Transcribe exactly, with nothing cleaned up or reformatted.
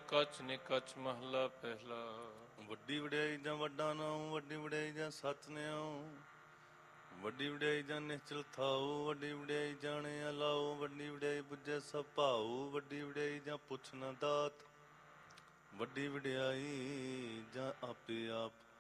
ਕੱਚ ਨਿਕਚ ਮਹਲਾ ਪਹਿਲਾ। ਵੱਡੀ ਵਡਿਆਈ ਜਾਂ ਵੱਡਾ ਨਾਉ, ਵੱਡੀ ਵਡਿਆਈ ਜਾਂ ਸੱਚ ਨਿਆਉ, ਵੱਡੀ ਵਡਿਆਈ ਜਾਂ ਨਿਸ਼ਚਲ ਥਾਉ, ਵੱਡੀ ਵਡਿਆਈ ਜਾਣੇ ਅਲਾਉ, ਵੱਡੀ ਵਡਿਆਈ ਬੁੱਝੈ ਸਭ ਭਾਉ, ਵੱਡੀ ਵਡਿਆਈ ਜਾਂ ਪੁੱਛ ਨਾ ਦਾਤ, ਵੱਡੀ ਵਡਿਆਈ ਜਾਂ ਆਪੇ ਆਪ